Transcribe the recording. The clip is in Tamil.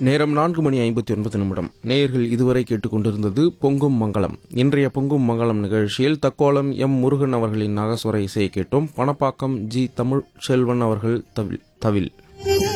நேரம் 4:59 நேயர்கள் இதுவரை கேட்டுக்கொண்டிருந்தது பொங்கும் மங்களம். இன்றைய பொங்கும் மங்களம் நிகழ்ச்சியில் தக்கோலம் எம் முருகன் அவர்களின் நாகஸ்வர இசையை கேட்டோம். பணப்பாக்கம் ஜி தமிழ் செல்வன் அவர்கள் தவில்.